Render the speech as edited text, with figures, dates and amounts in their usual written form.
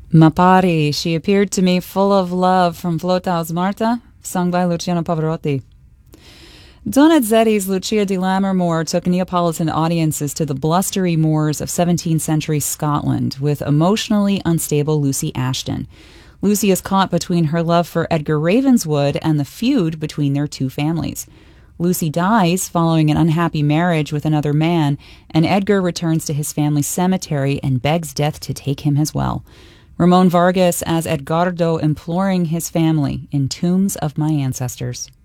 Mapari, she appeared to me full of love from Flota's Marta, sung by Luciano Pavarotti. Donizetti's Lucia di Lammermoor took Neapolitan audiences to the blustery moors of 17th century Scotland with emotionally unstable Lucy Ashton. Lucy is caught between her love for Edgar Ravenswood and the feud between their two families. Lucy dies following an unhappy marriage with another man, and Edgar returns to his family's cemetery and begs death to take him as well. Ramon Vargas as Edgardo imploring his family in Tombs of My Ancestors.